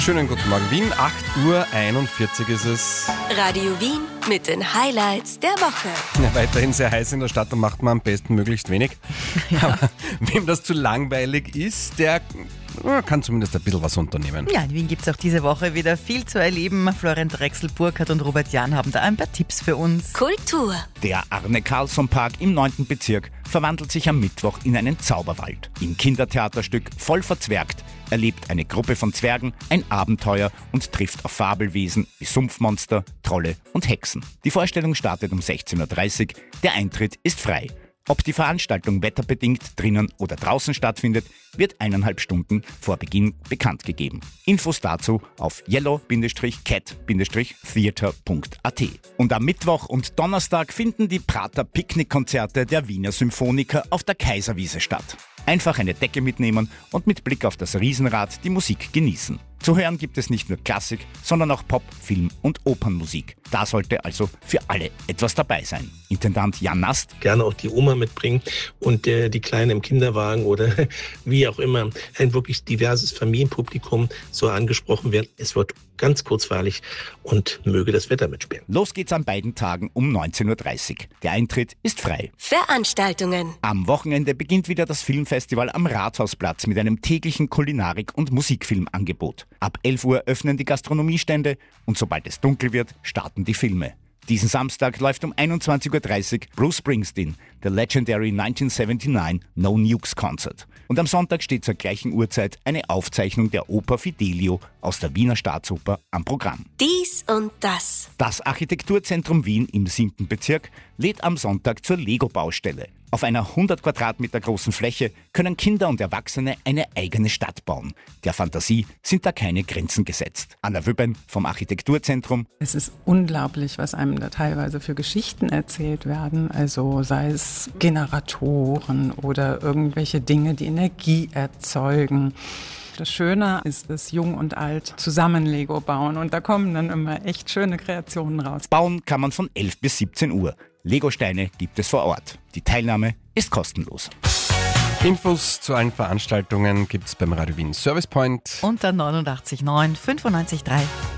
Schönen guten Morgen Wien, 8:41 Uhr ist es. Radio Wien mit den Highlights der Woche. Ja, weiterhin sehr heiß in der Stadt, da macht man am besten möglichst wenig. Ja. Aber wem das zu langweilig ist, der kann zumindest ein bisschen was unternehmen. Ja, in Wien gibt es auch diese Woche wieder viel zu erleben. Florian Drechsel, Burkhardt und Robert Jahn haben da ein paar Tipps für uns. Kultur. Der Arne-Carlsson-Park im 9. Bezirk verwandelt sich am Mittwoch in einen Zauberwald. Im Kindertheaterstück Voll verzwergt erlebt eine Gruppe von Zwergen ein Abenteuer und trifft auf Fabelwesen wie Sumpfmonster, Trolle und Hexen. Die Vorstellung startet um 16:30 Uhr. Der Eintritt ist frei. Ob die Veranstaltung wetterbedingt drinnen oder draußen stattfindet, wird 1,5 Stunden vor Beginn bekannt gegeben. Infos dazu auf yellow-cat-theater.at. Und am Mittwoch und Donnerstag finden die Prater Picknickkonzerte der Wiener Symphoniker auf der Kaiserwiese statt. Einfach eine Decke mitnehmen und mit Blick auf das Riesenrad die Musik genießen. Zu hören gibt es nicht nur Klassik, sondern auch Pop, Film und Opernmusik. Da sollte also für alle etwas dabei sein. Intendant Jan Nast. Gerne auch die Oma mitbringen und die Kleine im Kinderwagen oder wie auch immer. Ein wirklich diverses Familienpublikum soll angesprochen werden. Es wird ganz kurzweilig und möge das Wetter mitspielen. Los geht's an beiden Tagen um 19:30 Uhr. Der Eintritt ist frei. Veranstaltungen. Am Wochenende beginnt wieder das Filmfestival am Rathausplatz mit einem täglichen Kulinarik- und Musikfilmangebot. Ab 11 Uhr öffnen die Gastronomiestände und sobald es dunkel wird, starten die Filme. Diesen Samstag läuft um 21:30 Uhr Bruce Springsteen, The Legendary 1979 No Nukes Concert. Und am Sonntag steht zur gleichen Uhrzeit eine Aufzeichnung der Oper Fidelio aus der Wiener Staatsoper am Programm. Dies und das. Das Architekturzentrum Wien im 7. Bezirk lädt am Sonntag zur Lego-Baustelle. Auf einer 100 Quadratmeter großen Fläche können Kinder und Erwachsene eine eigene Stadt bauen. Der Fantasie sind da keine Grenzen gesetzt. Anna Wöben vom Architekturzentrum. Es ist unglaublich, was einem da teilweise für Geschichten erzählt werden. Also sei es Generatoren oder irgendwelche Dinge, die Energie erzeugen. Das Schöne ist, dass Jung und Alt zusammen Lego bauen und da kommen dann immer echt schöne Kreationen raus. Bauen kann man von 11 bis 17 Uhr. Lego-Steine gibt es vor Ort. Die Teilnahme ist kostenlos. Infos zu allen Veranstaltungen gibt's beim Radio Wien Service Point. Unter 89.9 95.3.